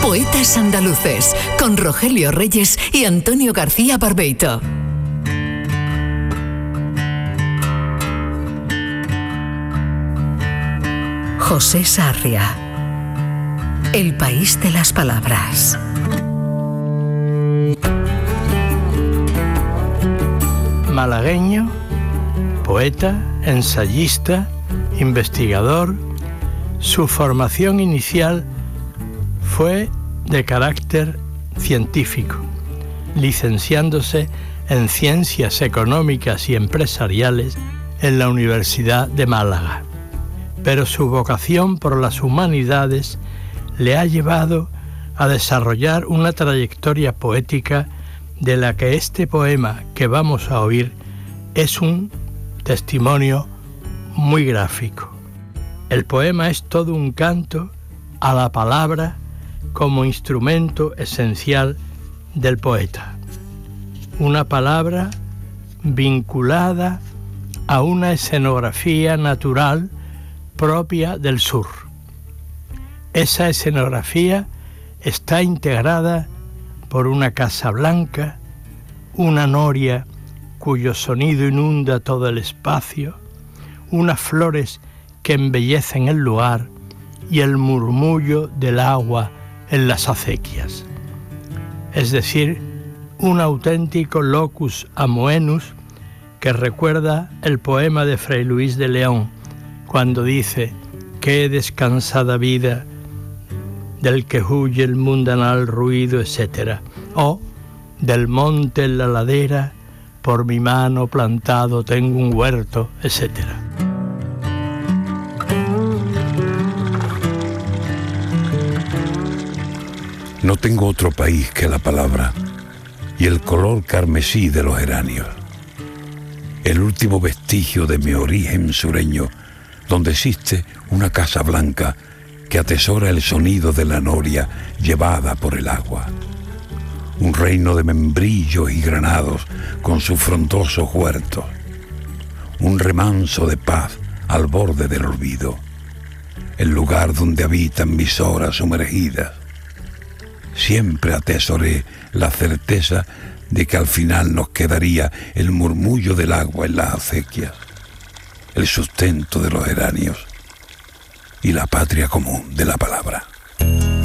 Poetas Andaluces, con Rogelio Reyes y Antonio García Barbeito. José Sarria. El país de las palabras. Malagueño, poeta, ensayista, investigador. Su formación inicial fue de carácter científico, licenciándose en Ciencias Económicas y Empresariales en la Universidad de Málaga. Pero su vocación por las humanidades le ha llevado a desarrollar una trayectoria poética de la que este poema que vamos a oír es un testimonio muy gráfico. El poema es todo un canto a la palabra como instrumento esencial del poeta. Una palabra vinculada a una escenografía natural propia del sur. Esa escenografía está integrada por una casa blanca, una noria cuyo sonido inunda todo el espacio, unas flores que embellecen el lugar y el murmullo del agua en las acequias. Es decir, un auténtico locus amoenus que recuerda el poema de Fray Luis de León, cuando dice: «Qué descansada vida del que huye el mundanal ruido», etc. O «Del monte en la ladera, por mi mano plantado tengo un huerto», etc. No tengo otro país que la palabra y el color carmesí de los geranios. El último vestigio de mi origen sureño, donde existe una casa blanca que atesora el sonido de la noria llevada por el agua. Un reino de membrillos y granados con sus frondosos huertos. Un remanso de paz al borde del olvido. El lugar donde habitan mis horas sumergidas. Siempre atesoré la certeza de que al final nos quedaría el murmullo del agua en las acequias, el sustento de los geranios y la patria común de la palabra.